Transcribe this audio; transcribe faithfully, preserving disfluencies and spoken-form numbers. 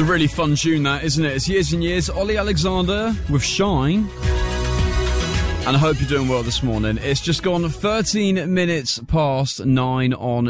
a really fun tune, that, isn't it? It's Years and Years. Ollie Alexander with Shine. And I hope you're doing well this morning. It's just gone thirteen minutes past nine on